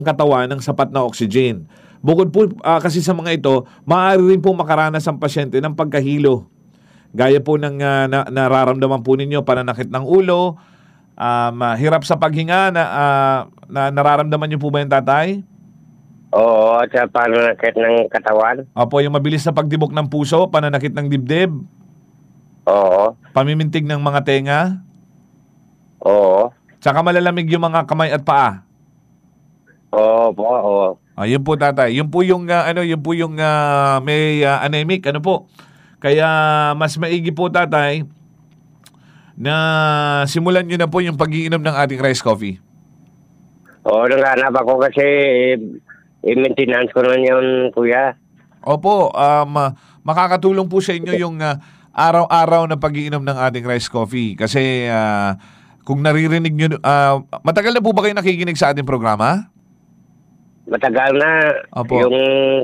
katawan ng sapat na oxygen. Bukod po kasi sa mga ito, maaari rin po makaranas ang pasyente ng pagkahilo. Gaya po ng nararamdaman po ninyo, pananakit ng ulo, hirap sa paghinga, na nararamdaman niyo po ba yung tatay? Oo, at sa pananakit ng katawan. Opo, yung mabilis na pagtibok ng puso, pananakit ng dibdib, Oo, pamimintig ng mga tenga, oo, tsaka malalamig yung mga kamay at paa. oo po, oo. Yun po tatay. Yun po yung may anemic, ano po. Kaya mas maigi po tatay na simulan niyo na po yung pag-iinom ng ating rice coffee. Oo, nanghanap ako kasi i-maintenance ko na yun, kuya. Opo, makakatulong po sa inyo yung araw-araw na pag-iinom ng ating rice coffee. Kasi kung naririnig nyo, matagal na po ba kayo nakikinig sa ating programa? Matagal na. Opo. Yung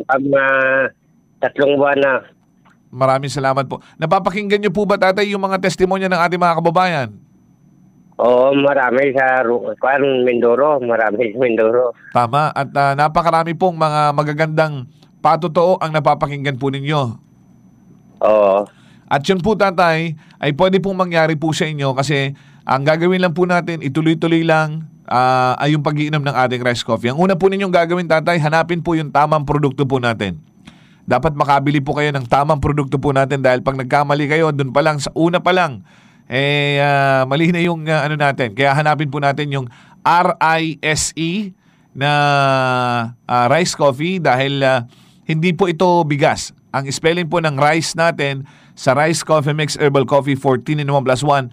3 buwan na. Maraming salamat po. Napapakinggan nyo po ba tatay yung mga testimonya ng ating mga kababayan? Oo, marami sa Mindoro. Marami sa Mindoro. Tama. At napakarami pong mga magagandang patotoo ang napapakinggan po ninyo. Oo. At yun po tatay, ay pwede pong mangyari po sa inyo kasi ang gagawin lang po natin, ituloy-tuloy lang ay yung pag-iinom ng ating rice coffee. Ang una po ninyong gagawin tatay, hanapin po yung tamang produkto po natin. Dapat makabili po kayo ng tamang produkto po natin dahil pag nagkamali kayo, dun pa lang, sa una pa lang, mali na yung natin. Kaya hanapin po natin yung RISE na rice coffee dahil hindi po ito bigas. Ang spelling po ng rice natin sa Rice Coffee Mix Herbal Coffee 14 in 1 plus 1,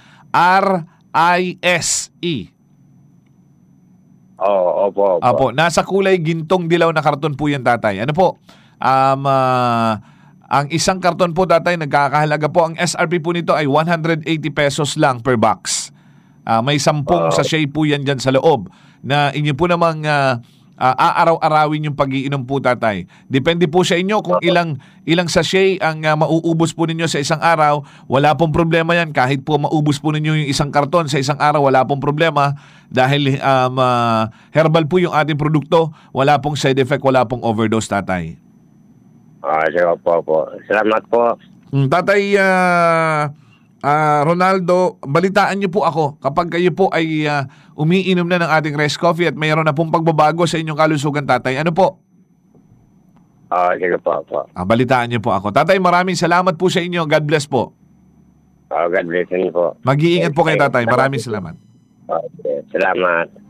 RISE. Oo, opo. Apo, nasa kulay gintong dilaw na karton po yan tatay. Ano po? Ang isang karton po tatay nagkakahalaga po, ang SRP po nito ay 180 pesos lang per box. May 10 sachet po yan dyan sa loob na inyo po namang aaraw-arawin yung pag-iinom po tatay. Depende po sa inyo kung ilang sachet ang mauubos po ninyo sa isang araw. Wala pong problema yan. Kahit po maubos po ninyo yung isang karton sa isang araw, wala pong problema dahil herbal po yung ating produkto. Wala pong side effect, wala pong overdose tatay. Opo. Salamat po. Tatay Ronaldo, balitaan niyo po ako kapag kayo po ay umiinom na ng ating rice coffee at mayroon na pong pagbabago sa inyong kalusugan tatay. Ano po? Sige po. Balitaan niyo po ako. Tatay, maraming salamat po sa inyo. God bless po. God bless you po. Mag-iingat po kayo tatay. Maraming salamat. Okay, salamat.